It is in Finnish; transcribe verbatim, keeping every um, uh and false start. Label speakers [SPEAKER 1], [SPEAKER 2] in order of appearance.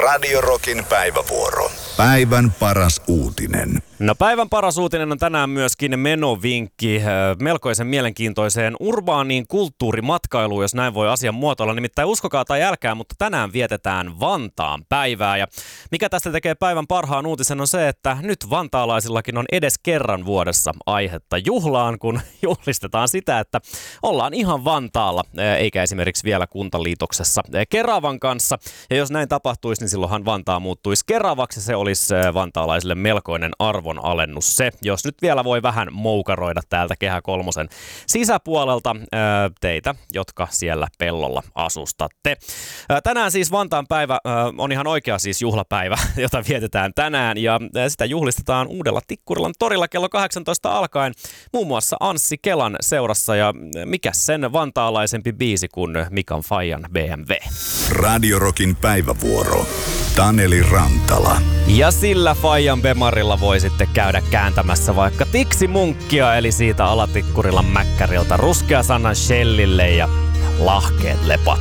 [SPEAKER 1] Radio Rockin päivävuoro. Päivän paras uutinen.
[SPEAKER 2] No päivän paras uutinen on tänään myöskin menovinkki melkoisen mielenkiintoiseen urbaaniin kulttuurimatkailuun, jos näin voi asian muotoilla. Nimittäin uskokaa tai älkää, mutta tänään vietetään Vantaan päivää. Ja mikä tästä tekee päivän parhaan uutisen on se, että nyt vantaalaisillakin on edes kerran vuodessa aihetta juhlaan, kun juhlistetaan sitä, että ollaan ihan Vantaalla, eikä esimerkiksi vielä kuntaliitoksessa Keravan kanssa. Ja jos näin tapahtuisi, niin silloinhan Vantaa muuttuisi Keravaksi. Se olisi vantaalaisille melkoinen arvonalennus se, jos nyt vielä voi vähän moukaroida täältä Kehä Kolmosen sisäpuolelta ää, teitä, jotka siellä pellolla asustatte. Ää, tänään siis Vantaan päivä ää, on ihan oikea siis juhlapäivä, jota vietetään tänään, ja ää, sitä juhlistetaan Uudella Tikkurilan torilla kello kahdeksantoista alkaen muun muassa Anssi Kelan seurassa, ja mikä sen vantaalaisempi biisi kuin Mikan Fajan B M W.
[SPEAKER 1] Radio Rockin päivävuoro. Taneli Rantala.
[SPEAKER 2] Ja sillä Fajan Bemarilla voi sitten käydä kääntämässä vaikka Tiksi-munkkia, eli siitä Alatikkurilan mäkkäriltä ruskea sanan Shellille ja lahkeet lepat